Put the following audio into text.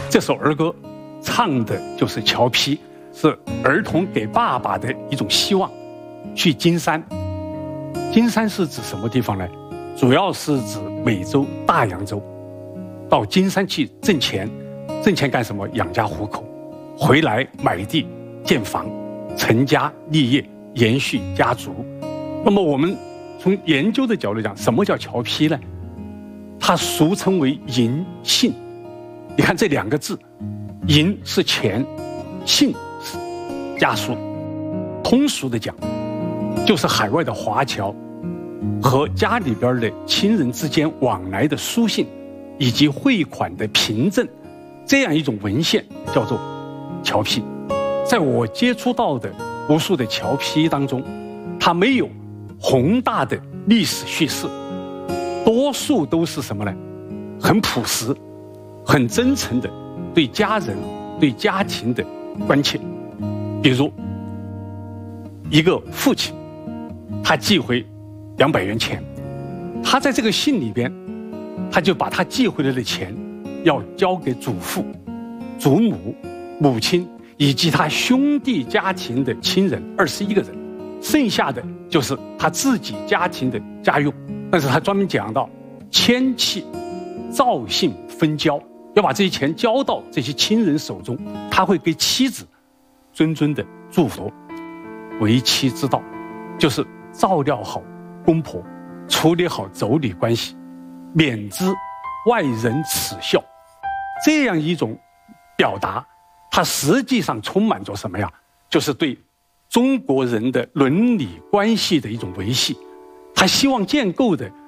这首儿歌唱的就是侨批，是儿童给爸爸的一种希望。去金山，金山是指什么地方呢？主要是指美洲大洋洲。到金山去挣钱，挣钱干什么？养家糊口，回来买地建房，成家立业，延续家族。那么我们从研究的角度讲，什么叫侨批呢？它俗称为银信。你看这两个字，银是钱，信是家书。通俗的讲，就是海外的华侨和家里边的亲人之间往来的书信，以及汇款的凭证，这样一种文献叫做侨批。在我接触到的无数的侨批当中，它没有宏大的历史叙事，多数都是什么呢？很朴实、很真诚的对家人、对家庭的关切。比如一个父亲，他寄回200元钱，他在这个信里边，他就把他寄回来的钱要交给祖父、祖母、母亲以及他兄弟家庭的亲人21个人，剩下的就是他自己家庭的家用。但是他专门讲到签契、照信分交，要把这些钱交到这些亲人手中，他会给妻子谆谆的祝福。为妻之道，就是照料好公婆，处理好妯娌关系，免之外人耻笑。这样一种表达，它实际上充满着什么呀？就是对中国人的伦理关系的一种维系。他希望建构的